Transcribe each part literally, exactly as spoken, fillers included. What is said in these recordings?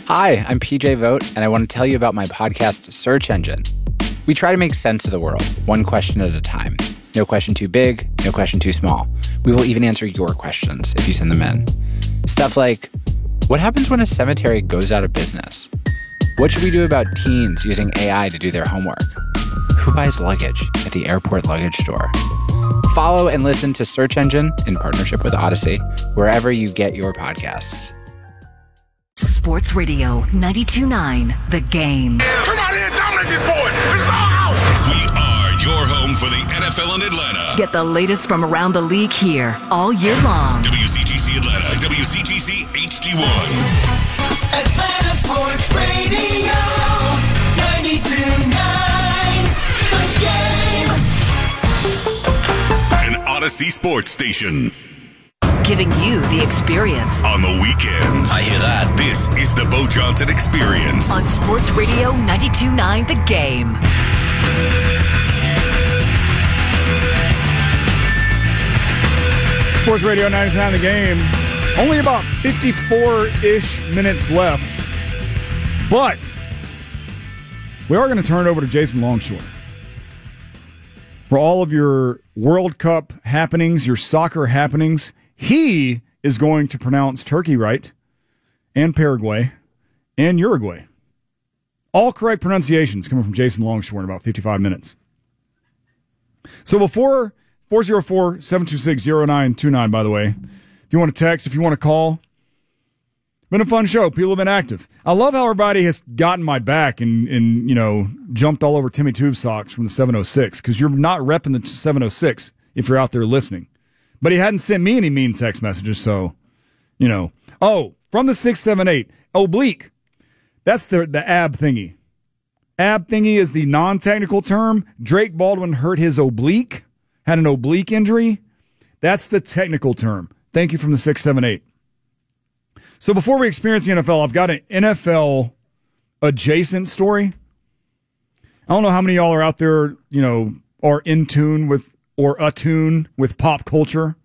Hi, I'm P J Vogt, and I want to tell you about my podcast, Search Engine. We try to make sense of the world, one question at a time. No question too big, no question too small. We will even answer your questions if you send them in. Stuff like, what happens when a cemetery goes out of business? What should we do about teens using A I to do their homework? Who buys luggage at the airport luggage store? Follow and listen to Search Engine in partnership with Odyssey, wherever you get your podcasts. Sports Radio ninety-two point nine, The Game. Come out here and dominate these boys. This is our house. We are your home for the N F L in Atlanta. Get the latest from around the league here all year long. W C G C Atlanta, W C G C H D one. Atlanta Sports Radio ninety-two point nine, The Game. An Odyssey Sports Station. Giving you the experience on the weekends. I hear that. This is the Bo Johnson Experience on Sports Radio ninety-two point nine, The Game. Sports Radio ninety-two point nine, The Game. Only about fifty-four-ish minutes left, but we are going to turn it over to Jason Longshore for all of your World Cup happenings, your soccer happenings. He is going to pronounce Turkey right, and Paraguay, and Uruguay. All correct pronunciations coming from Jason Longshore in about fifty-five minutes. So before four oh four, seven two six, oh nine two nine, by the way, if you want to text, if you want to call, been a fun show. People have been active. I love how everybody has gotten my back and, and you know, jumped all over Timmy Tube Socks from the seven oh six, because you're not repping the seven oh six if you're out there listening. But he hadn't sent me any mean text messages, so, you know. Oh, from the six seven eight, oblique. That's the, the ab thingy. Ab thingy is the non-technical term. Drake Baldwin hurt his oblique, had an oblique injury. That's the technical term. Thank you from the six seven eight. So before we experience the N F L, I've got an N F L adjacent story. I don't know how many of y'all are out there, you know, are in tune with or attune with pop culture.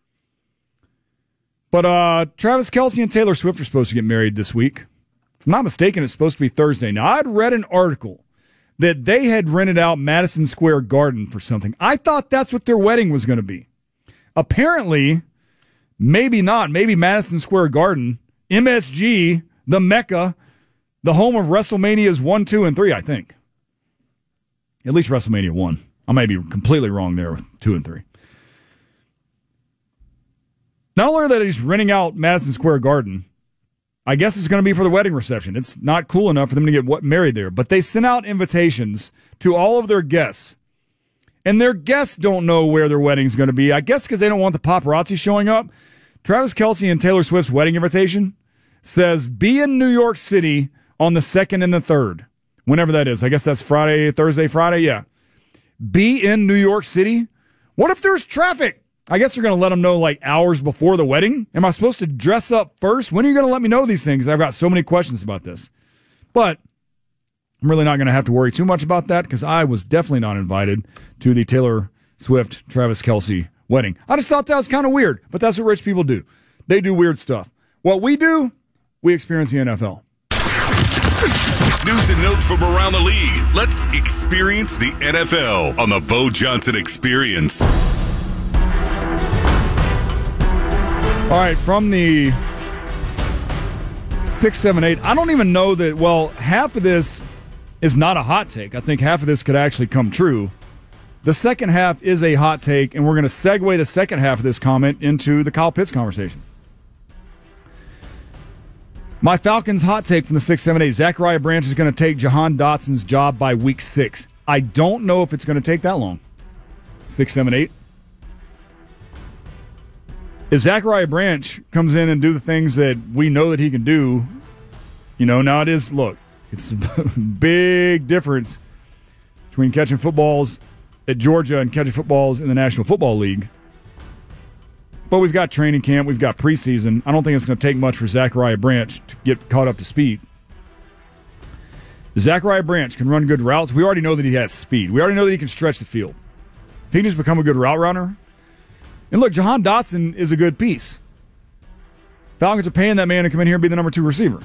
But uh, Travis Kelce and Taylor Swift are supposed to get married this week. If I'm not mistaken, it's supposed to be Thursday. Now, I'd read an article that they had rented out Madison Square Garden for something. I thought that's what their wedding was going to be. Apparently, maybe not. Maybe Madison Square Garden, M S G, the Mecca, the home of WrestleManias one, two, and three, I think. At least WrestleMania one. I may be completely wrong there with two and three. Not only are they just renting out Madison Square Garden, I guess it's going to be for the wedding reception. It's not cool enough for them to get married there. But they sent out invitations to all of their guests. And their guests don't know where their wedding's going to be. I guess because they don't want the paparazzi showing up. Travis Kelce and Taylor Swift's wedding invitation says, be in New York City on the second and the third. Whenever that is. I guess that's Friday, Thursday, Friday. Yeah. Be in New York City? What if there's traffic? I guess you're going to let them know like hours before the wedding. Am I supposed to dress up first? When are you going to let me know these things? I've got so many questions about this. But I'm really not going to have to worry too much about that because I was definitely not invited to the Taylor Swift, Travis Kelce wedding. I just thought that was kind of weird, but that's what rich people do. They do weird stuff. What we do, we experience the N F L. News and notes from around the league. Let's experience the N F L on the Bo Johnson Experience. All right, from the six seven eight, I don't even know that, well, half of this is not a hot take. I think half of this could actually come true. The second half is a hot take, and we're going to segue the second half of this comment into the Kyle Pitts conversation. My Falcons hot take from the six seven eight, Zachariah Branch is going to take Jahan Dotson's job by week six. I don't know if it's going to take that long. six seven eight. If Zachariah Branch comes in and do the things that we know that he can do, you know, now it is, look, it's a big difference between catching footballs at Georgia and catching footballs in the National Football League. But we've got training camp, we've got preseason. I don't think it's going to take much for Zachariah Branch to get caught up to speed. Zachariah Branch can run good routes. We already know that he has speed. We already know that he can stretch the field. If he can just become a good route runner. And look, Jahan Dotson is a good piece. Falcons are paying that man to come in here and be the number two receiver.